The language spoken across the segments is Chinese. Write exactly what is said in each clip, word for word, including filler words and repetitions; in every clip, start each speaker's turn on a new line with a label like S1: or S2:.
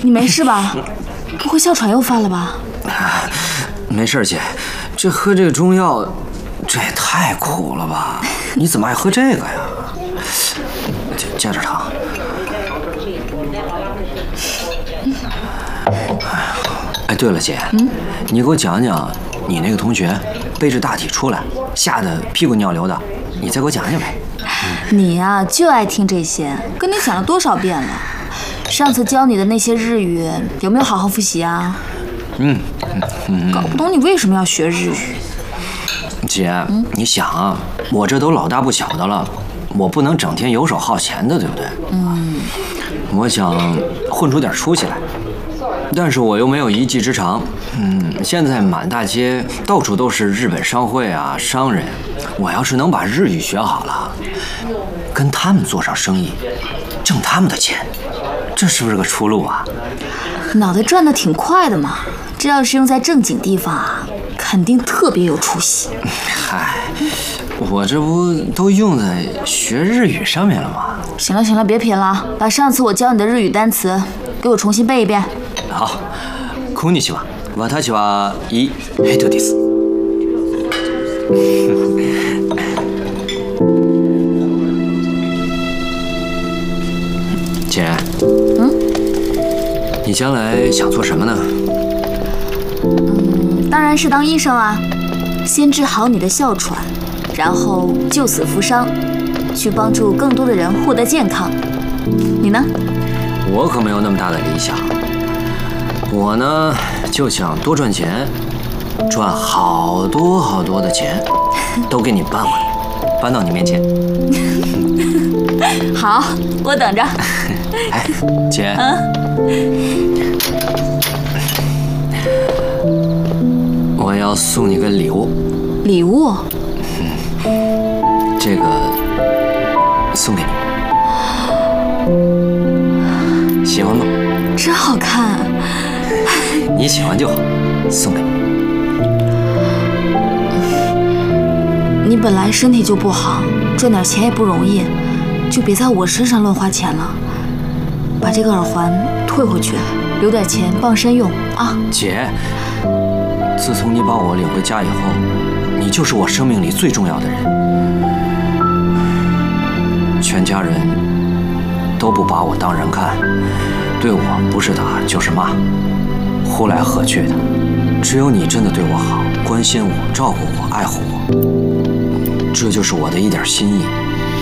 S1: 你没事吧？不会哮喘又犯了吧？
S2: 没事，姐，这喝这个中药，这也太苦了吧？你怎么爱喝这个呀？加点糖。哎，对了，姐，嗯，你给我讲讲你那个同学背着大体出来，吓得屁滚尿流的，你再给我讲讲呗。
S1: 你呀、啊，就爱听这些，跟你讲了多少遍了。上次教你的那些日语，有没有好好复习啊？
S2: 嗯嗯，
S1: 搞不懂你为什么要学日语。
S2: 姐，嗯、你想啊，我这都老大不小的了，我不能整天游手好闲的，对不对？嗯，我想混出点出息来，但是我又没有一技之长。嗯，现在满大街到处都是日本商会啊，商人，我要是能把日语学好了，跟他们做上生意，挣他们的钱，这是不是个出路啊？
S1: 脑袋转得挺快的嘛，这要是用在正经地方啊，肯定特别有出息。
S2: 嗨，我这不都用在学日语上面了吗？
S1: 行了行了，别贫了，把上次我教你的日语单词给我重新背一遍。
S2: 好，こんにちは。私はイヘトです。姐，
S1: 嗯，
S2: 你将来想做什么呢？
S1: 嗯，当然是当医生啊，先治好你的哮喘，然后救死扶伤，去帮助更多的人获得健康。你呢？
S2: 我可没有那么大的理想。我呢，就想多赚钱，赚好多好多的钱，都给你搬回来，搬到你面前。
S1: 好，我等着。
S2: 哎，姐，
S1: 嗯，
S2: 我要送你个礼物。
S1: 礼物？
S2: 嗯，这个送给你，喜欢吗？
S1: 真好看。
S2: 你喜欢就好，送给你。
S1: 你本来身体就不好，赚点钱也不容易，就别在我身上乱花钱了。把这个耳环退回去，留点钱傍身用啊。
S2: 姐，自从你把我领回家以后，你就是我生命里最重要的人。全家人都不把我当人看，对我不是打就是骂，呼来喝去的。只有你真的对我好，关心我，照顾我，爱护我，这就是我的一点心意。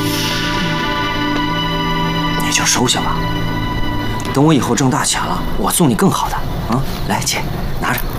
S2: 你就收下吧，等我以后挣大钱了，我送你更好的啊！来，姐，拿着。